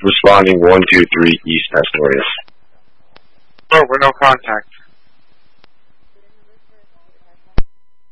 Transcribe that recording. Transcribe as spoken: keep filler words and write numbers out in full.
Responding one two three East Astoria. Oh, we're no contact.